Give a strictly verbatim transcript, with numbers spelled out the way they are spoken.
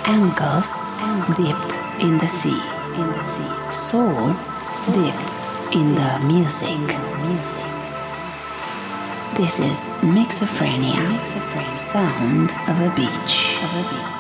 Ankles dipped in the sea. Soul dipped in the music. This is Mixophrenia, sound of a beach.